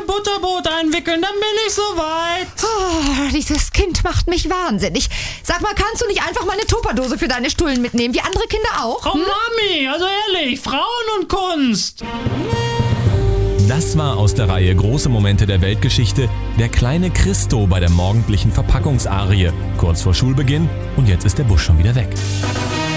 Butterbrot einwickeln, dann bin ich soweit. Oh, dieses Kind macht mich wahnsinnig. Sag mal, kannst du nicht einfach mal eine Tupperdose für deine Stullen mitnehmen, wie andere Kinder auch? Oh Mami, also ehrlich, Frauen und Kunst. Das war aus der Reihe Große Momente der Weltgeschichte der kleine Christo bei der morgendlichen Verpackungsarie. Kurz vor Schulbeginn und jetzt ist der Bus schon wieder weg.